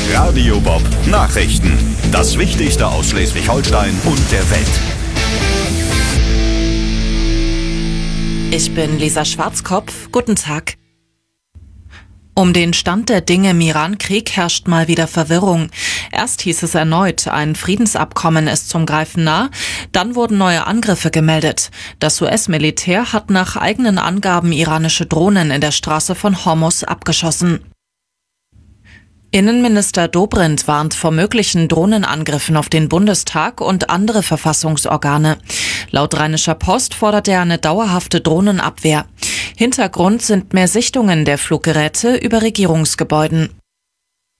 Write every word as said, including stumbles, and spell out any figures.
Radio Bob Nachrichten. Das Wichtigste aus Schleswig-Holstein und der Welt. Ich bin Lisa Schwarzkopf. Guten Tag. Um den Stand der Dinge im Iran-Krieg herrscht mal wieder Verwirrung. Erst hieß es erneut, ein Friedensabkommen ist zum Greifen nah. Dann wurden neue Angriffe gemeldet. Das U S-Militär hat nach eigenen Angaben iranische Drohnen in der Straße von Hormuz abgeschossen. Innenminister Dobrindt warnt vor möglichen Drohnenangriffen auf den Bundestag und andere Verfassungsorgane. Laut Rheinischer Post fordert er eine dauerhafte Drohnenabwehr. Hintergrund sind mehr Sichtungen der Fluggeräte über Regierungsgebäuden.